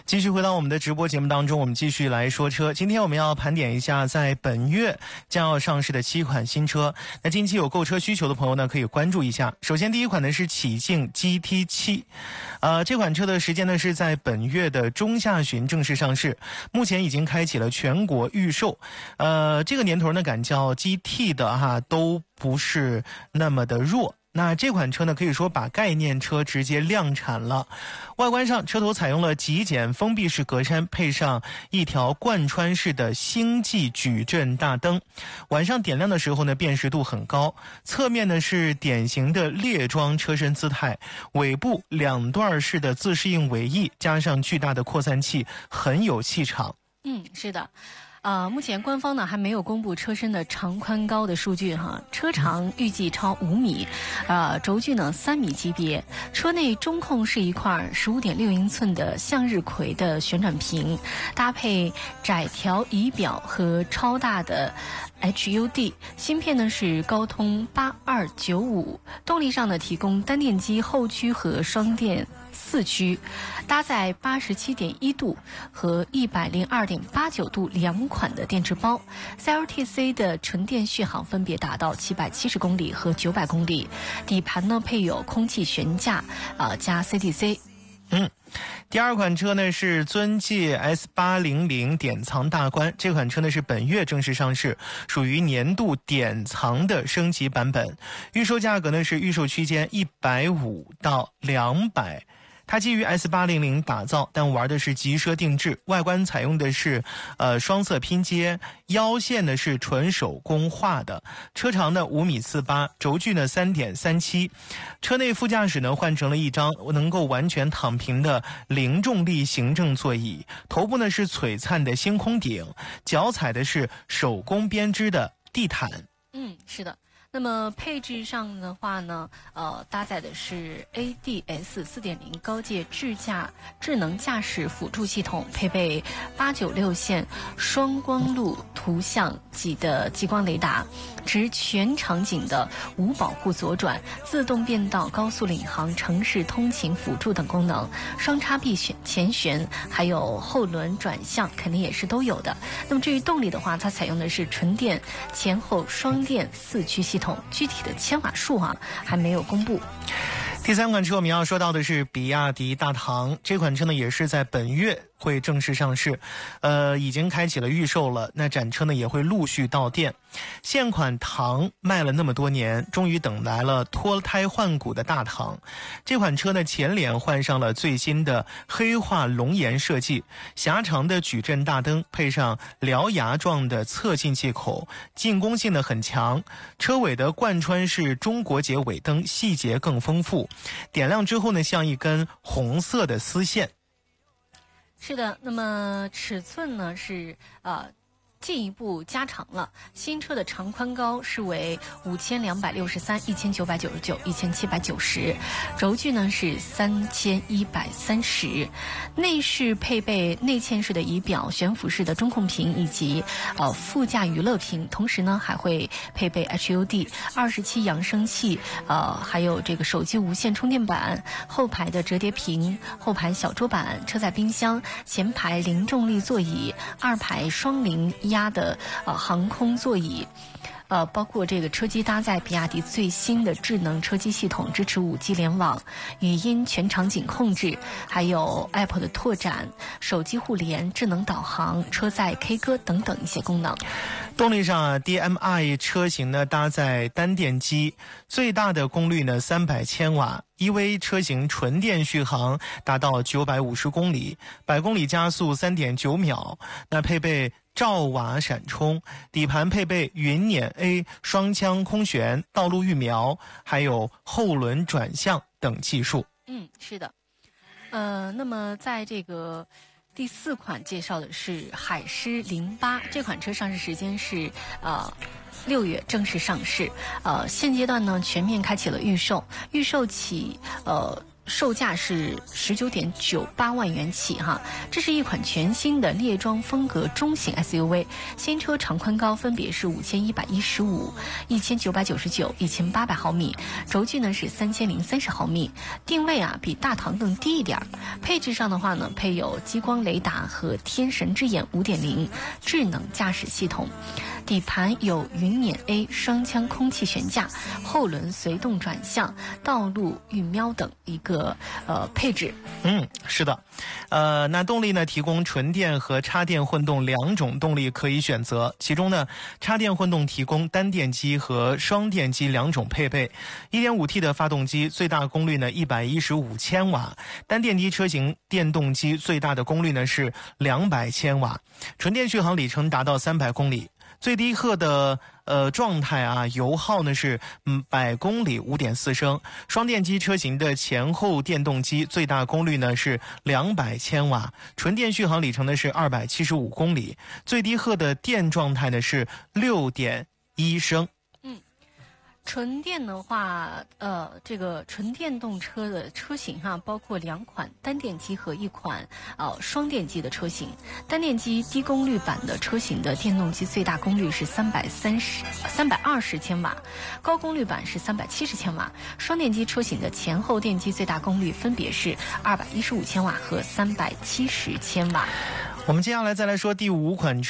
继续回到我们的直播节目当中，我们继续来说车。今天我们要盘点一下在本月将要上市的7款新车。那近期有购车需求的朋友呢，可以关注一下。首先第一款呢是启境 GT7，这款车的时间呢是在本月的中下旬正式上市，目前已经开启了全国预售。这个年头呢，敢叫 GT 的都不是那么的弱。那这款车呢，可以说把概念车直接量产了。外观上，车头采用了极简封闭式格栅，配上一条贯穿式的星际矩阵大灯，晚上点亮的时候呢，辨识度很高。侧面呢是典型的列装车身姿态，尾部两段式的自适应尾翼，加上巨大的扩散器，很有气场。 是的。目前官方呢还没有公布车身的长宽高的数据哈，车长预计超5米，轴距呢3米级别。车内中控是一块15.6英寸的向日葵的旋转屏，搭配窄条仪表和超大的HUD 芯片呢是高通8295，动力上呢提供单电机后驱和双电4驱，搭载87.1度和102.89度两款的电池包。CLTC 的纯电续航分别达到770公里和900公里。底盘呢配有空气悬架加 CDC。 第二款车呢是尊界 S800 典藏大观，这款车呢是本月正式上市，属于年度典藏的升级版本，预售价格呢是预售区间150到200。它基于 S800 打造，但玩的是极奢定制，外观采用的是双色拼接，腰线呢是纯手工画的，车长呢5.48米，轴距呢3.37。车内副驾驶呢换成了一张能够完全躺平的零重力行政座椅，头部呢是璀璨的星空顶，脚踩的是手工编织的地毯。 是的。那么配置上的话呢，搭载的是 ADS 4.0 高阶智能驾驶辅助系统，配备896线双光路图像级的激光雷达，持全场景的无保护左转、自动变道、高速领航、城市通勤辅助等功能，双叉臂前悬，还有后轮转向肯定也是都有的。那么至于动力的话，它采用的是纯电前后双电4驱系统，具体的千瓦数还没有公布。 第三款车我们要说到的是比亚迪大唐，这款车呢也是在本月会正式上市，已经开启了预售了，那展车呢也会陆续到店。现款唐卖了那么多年，终于等来了脱胎换骨的大唐。这款车呢前脸换上了最新的黑化龙岩设计，狭长的矩阵大灯配上獠牙状的侧进气口，进攻性呢很强。车尾的贯穿式中国结尾灯细节更丰富，点亮之后呢像一根红色的丝线。 是的，那么尺寸呢是进一步加长了，新车的长宽高是为5263、1999、1790，轴距呢是3130。内饰配备内嵌式的仪表、悬浮式的中控屏以及副驾娱乐屏，同时呢还会配备 HUD 27扬声器，还有这个手机无线充电板，后排的折叠屏、后排小桌板、车载冰箱、前排零重力座椅、二排双零压的航空座椅，包括这个车机搭载比亚迪最新的智能车机系统，支持5G 联网、语音全场景控制，还有 App 的拓展、手机互联、智能导航、车载 K 歌等等一些功能。 动力上DMI 车型呢搭载单电机，最大的功率呢300千瓦。EV 车型纯电续航达到950公里，100公里加速3.9秒。那配备兆瓦闪充，底盘配备云辇 A 双腔空悬、道路预瞄，还有后轮转向等技术。 是的。那么在这个第4款介绍的是海狮08，这款车上市时间是6月正式上市，现阶段呢全面开启了预售，预售起售价是19.98万元起哈。这是一款全新的猎装风格中型 SUV， 新车长宽高分别是5115、1999、1800毫米，轴距呢是3030毫米，定位比大唐更低一点。配置上的话呢，配有激光雷达和天神之眼 5.0 智能驾驶系统，底盘有云辇 A 双腔空气悬架，后轮随动转向，道路预瞄等一个配置。 是的，那动力呢提供纯电和插电混动两种动力可以选择，其中呢插电混动提供单电机和双电机两种配备。1.5T 的发动机最大功率呢115千瓦，单电机车型电动机最大的功率呢是200千瓦，纯电续航里程达到300公里。最低荷的状态油耗呢是100公里5.4升。双电机车型的前后电动机最大功率呢是200千瓦，纯电续航里程呢是275公里。最低荷的电状态呢是6.1升。 纯电的话，这个纯电动车的车型包括2款单电机和1款双电机的车型。单电机低功率版的车型的电动机最大功率是320千瓦，高功率版是370千瓦。双电机车型的前后电机最大功率分别是215千瓦和370千瓦。 我们接下来再来说第5款